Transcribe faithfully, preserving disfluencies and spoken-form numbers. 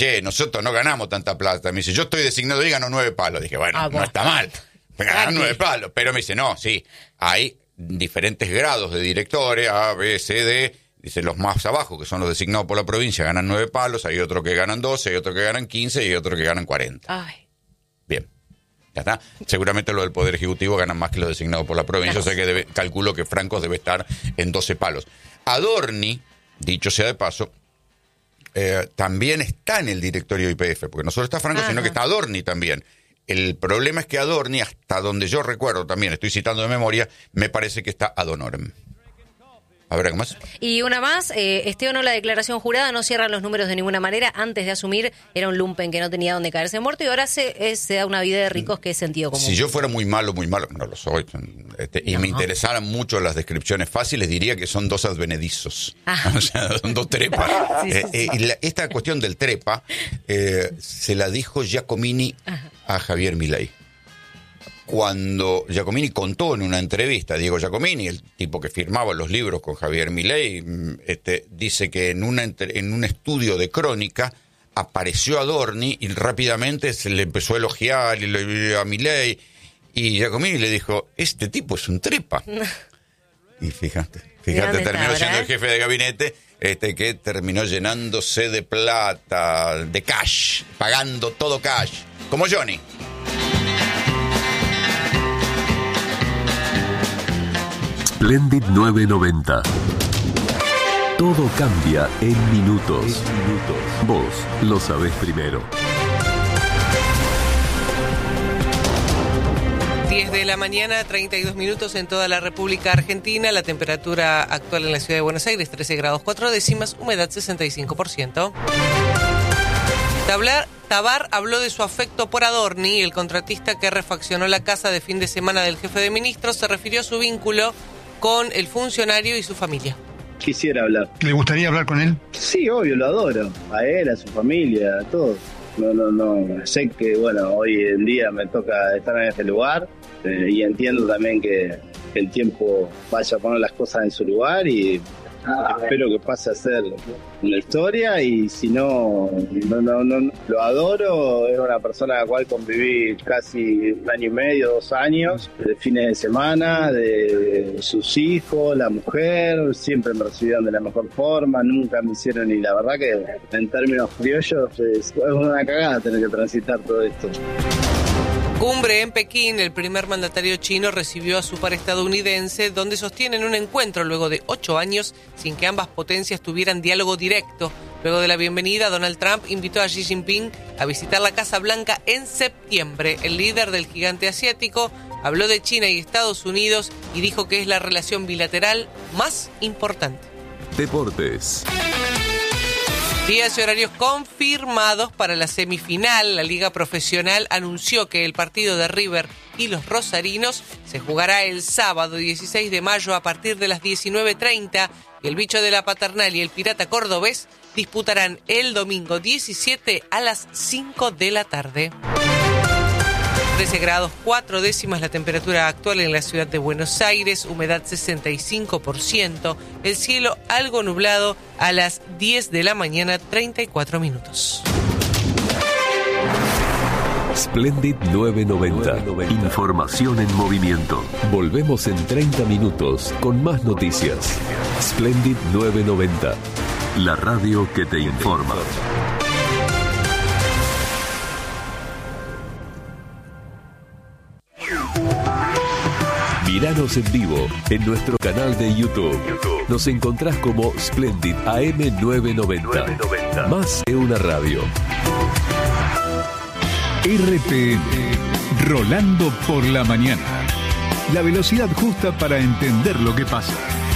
che, nosotros no ganamos tanta plata. Me dice, yo estoy designado y gano nueve palos. Dije, bueno, ah, no bueno. está mal. Ganan nueve palos. Pero me dice, no, sí, hay diferentes grados de directores, A, B, C, D. Dice, los más abajo, que son los designados por la provincia, ganan nueve palos, hay otros que ganan doce, hay otros que ganan quince y hay otros que ganan cuarenta. Ay. Bien, ya está. Seguramente los del Poder Ejecutivo ganan más que los designados por la provincia, o sea que debe, calculo que Francos debe estar en doce palos. Adorni, dicho sea de paso, eh, también está en el directorio de Y P F, porque no solo está Franco, Ajá. sino que está Adorni también. El problema es que Adorni, hasta donde yo recuerdo también, estoy citando de memoria, me parece que está ad honorem. A ver, ¿qué más? Y una más, eh, esté o no la declaración jurada, no cierran los números de ninguna manera. Antes de asumir era un lumpen que no tenía dónde caerse muerto y ahora se, es, se da una vida de ricos que es sentido común. Si yo fuera muy malo, muy malo, no lo soy, este, y no. me interesaran mucho las descripciones fáciles, diría que son dos advenedizos. Ah. O sea, son dos trepas. sí, sí, sí. Eh, eh, y la, esta cuestión del trepa eh, se la dijo Giacomini Ajá. a Javier Milei. Cuando Giacomini contó en una entrevista, Diego Giacomini, el tipo que firmaba los libros con Javier Milei, este, dice que en, una, en un estudio de crónica apareció Adorni y rápidamente se le empezó a elogiar y le, a Milei, y Giacomini le dijo, este tipo es un trepa. Y fíjate, fíjate, terminó ahora, siendo ¿eh? el jefe de gabinete, este que terminó llenándose de plata, de cash, pagando todo cash, como Johnny. Splendid nueve noventa. Todo cambia en minutos. En minutos. Vos lo sabés primero. diez de la mañana, treinta y dos minutos en toda la República Argentina. La temperatura actual en la ciudad de Buenos Aires, trece grados cuatro décimas, humedad sesenta y cinco por ciento. Tablar, Tabar habló de su afecto por Adorni, el contratista que refaccionó la casa de fin de semana del jefe de ministros. Se refirió a su vínculo con el funcionario y su familia. Quisiera hablar. ¿Le gustaría hablar con él? Sí, obvio, lo adoro. A él, a su familia, a todos. No, no, no. Sé que, bueno, hoy en día me toca estar en este lugar eh, y entiendo también que el tiempo vaya a poner las cosas en su lugar y espero que pase a ser una historia y si no, no, no, no, lo adoro. Es una persona a la cual conviví casi un año y medio, dos años, de fines de semana, de sus hijos, la mujer, siempre me recibieron de la mejor forma, nunca me hicieron, y la verdad que en términos criollos es, es una cagada tener que transitar todo esto. Cumbre en Pekín, el primer mandatario chino recibió a su par estadounidense, donde sostienen un encuentro luego de ocho años sin que ambas potencias tuvieran diálogo directo. Luego de la bienvenida, Donald Trump invitó a Xi Jinping a visitar la Casa Blanca en septiembre. El líder del gigante asiático habló de China y Estados Unidos y dijo que es la relación bilateral más importante. Deportes. Días y horarios confirmados para la semifinal. La Liga Profesional anunció que el partido de River y los rosarinos se jugará el sábado dieciséis de mayo a partir de las diecinueve treinta y el Bicho de la Paternal y el Pirata Cordobés disputarán el domingo diecisiete a las cinco de la tarde. trece grados cuatro décimas la temperatura actual en la ciudad de Buenos Aires, humedad sesenta y cinco por ciento, el cielo algo nublado a las diez de la mañana, treinta y cuatro minutos. Splendid nueve noventa. Información en movimiento. Volvemos en treinta minutos con más noticias. Splendid nueve noventa. La radio que te informa. Míranos en vivo en nuestro canal de YouTube. Nos encontrás como Splendid A M nueve noventa. Más que una radio. R P M, Rolando por la mañana. La velocidad justa para entender lo que pasa.